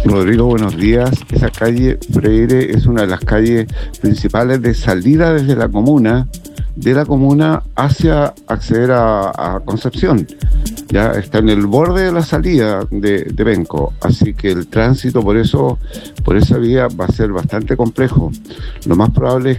Rodrigo, buenos días. Esa calle Freire es una de las calles principales de salida desde la comuna, de la comuna hacia acceder a Concepción. Ya está en el borde de la salida de Penco, así que el tránsito por esa vía va a ser bastante complejo. Lo más probable es